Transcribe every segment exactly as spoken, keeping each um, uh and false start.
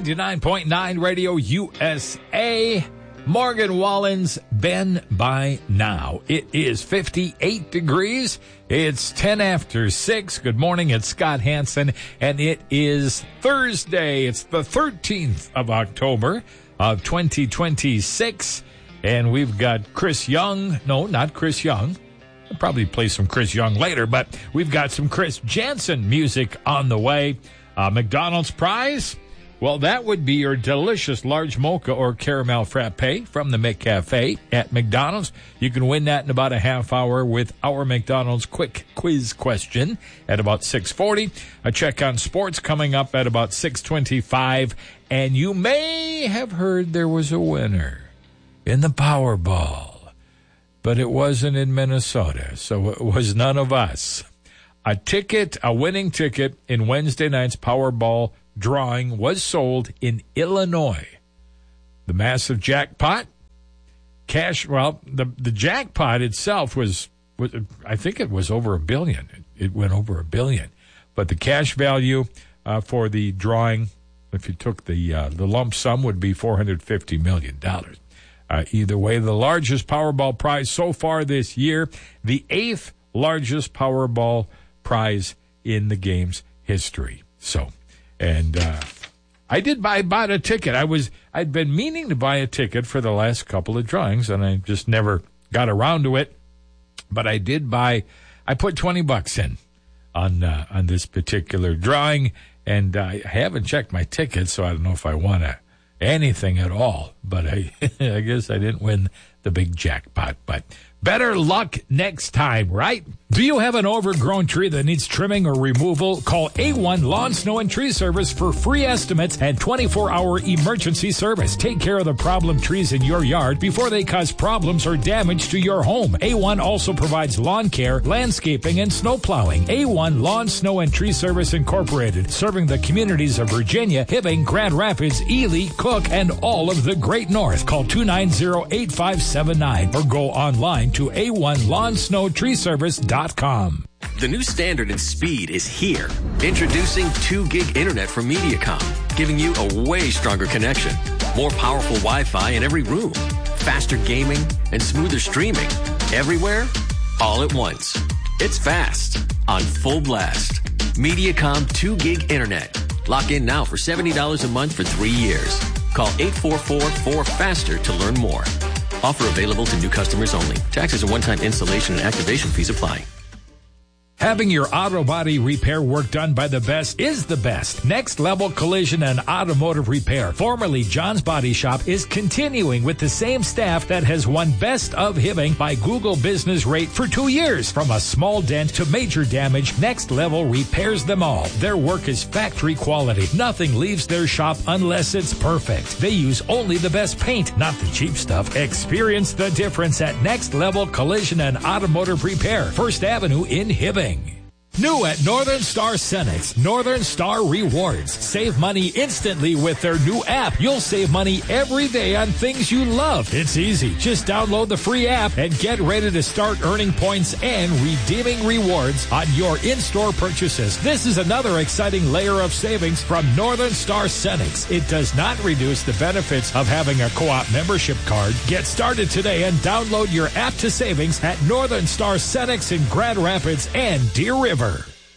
ninety-nine point nine Radio U S A. Morgan Wallen's been by now. It is fifty-eight degrees. It's ten after six. Good morning. It's Scott Hansen, and it is Thursday. It's the thirteenth of October of twenty twenty-six, and we've got Chris Young. No, not Chris Young. I'll probably play some Chris Young later, but we've got some Chris Jansen music on the way. Uh, McDonald's prize? Well, that would be your delicious large mocha or caramel frappe from the McCafe at McDonald's. You can win that in about a half hour with our McDonald's quick quiz question at about six forty. A check on sports coming up at about six twenty-five. And you may have heard there was a winner in the Powerball, but it wasn't in Minnesota, so it was none of us. A ticket, a winning ticket in Wednesday night's Powerball drawing was sold in Illinois. The massive jackpot, cash, well, the, the jackpot itself was, was, I think it was over a billion. It, it went over a billion. But the cash value uh, for the drawing, if you took the uh, the lump sum, would be four hundred fifty million dollars. Uh, either way, the largest Powerball prize so far this year, the eighth largest Powerball prize in the game's history. So, and uh, I did buy bought a ticket. I was I'd been meaning to buy a ticket for the last couple of drawings, and I just never got around to it. But I did buy. I put twenty bucks in on uh, on this particular drawing, and uh, I haven't checked my ticket, so I don't know if I want to anything at all. But I I guess I didn't win the big jackpot. But better luck next time, right? Do you have an overgrown tree that needs trimming or removal? Call A one Lawn, Snow, and Tree Service for free estimates and twenty-four hour emergency service. Take care of the problem trees in your yard before they cause problems or damage to your home. A one also provides lawn care, landscaping, and snow plowing. A one Lawn, Snow, and Tree Service Incorporated, serving the communities of Virginia, Hibbing, Grand Rapids, Ely, Cook, and all of the Great North. Call two nine zero, eight five seven nine or go online to A one Lawn, Snow, Tree Service dot com. The new standard in speed is here. Introducing two gig internet from Mediacom, giving you a way stronger connection, more powerful Wi-Fi in every room, faster gaming, and smoother streaming. Everywhere, all at once. It's fast, on full blast. Mediacom two gig internet. Lock in now for seventy dollars a month for three years. Call eight four four, four faster to learn more. Offer available to new customers only. Taxes and one-time installation and activation fees apply. Having your auto body repair work done by the best is the best. Next Level Collision and Automotive Repair, formerly John's Body Shop, is continuing with the same staff that has won Best of Hibbing by Google Business Rate for two years. From a small dent to major damage, Next Level repairs them all. Their work is factory quality. Nothing leaves their shop unless it's perfect. They use only the best paint, not the cheap stuff. Experience the difference at Next Level Collision and Automotive Repair, First Avenue in Hibbing. New at Northern Star Cenex, Northern Star Rewards. Save money instantly with their new app. You'll save money every day on things you love. It's easy. Just download the free app and get ready to start earning points and redeeming rewards on your in-store purchases. This is another exciting layer of savings from Northern Star Cenex. It does not reduce the benefits of having a co-op membership card. Get started today and download your app to savings at Northern Star Cenex in Grand Rapids and Deer River.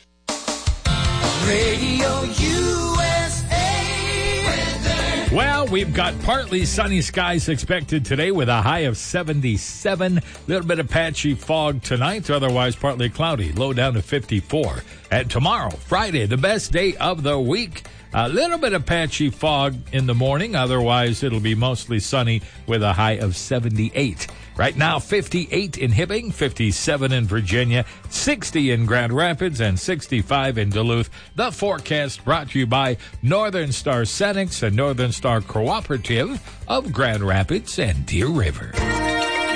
Radio U S A weather. Well, we've got partly sunny skies expected today with a high of seventy-seven. A little bit of patchy fog tonight, otherwise partly cloudy, low down to fifty-four. And tomorrow, Friday, the best day of the week. A little bit of patchy fog in the morning, otherwise it'll be mostly sunny with a high of seventy-eight. Right now, fifty-eight in Hibbing, fifty-seven in Virginia, sixty in Grand Rapids, and sixty-five in Duluth. The forecast brought to you by Northern Star Cenex and Northern Star Cooperative of Grand Rapids and Deer River.